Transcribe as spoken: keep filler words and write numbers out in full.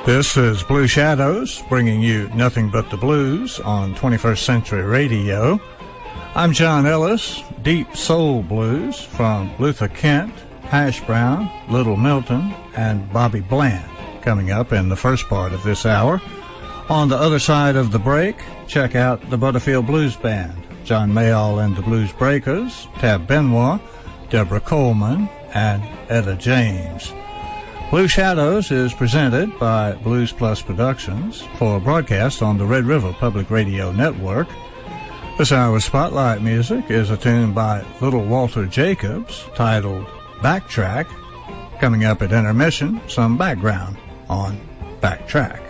This is Blue Shadows, bringing you nothing but the blues on twenty-first Century Radio. I'm John Ellis. Deep soul blues from Luther Kent, Hash Brown, Little Milton, and Bobby Bland coming up in the first part of this hour. On the other side of the break, check out the Butterfield Blues Band, John Mayall and the Blues Breakers, Tab Benoit, Deborah Coleman, and Etta James. Blue Shadows is presented by Blues Plus Productions for broadcast on the Red River Public Radio Network. This hour's spotlight music is a tune by Little Walter Jacobs titled Backtrack. Coming up at intermission, some background on Backtrack.